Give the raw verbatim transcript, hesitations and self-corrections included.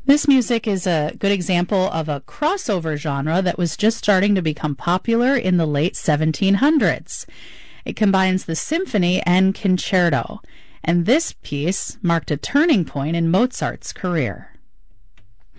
This music is a good example of a crossover genre that was just starting to become popular in the late seventeen hundreds. It combines the symphony and concerto, and this piece marked a turning point in Mozart's career.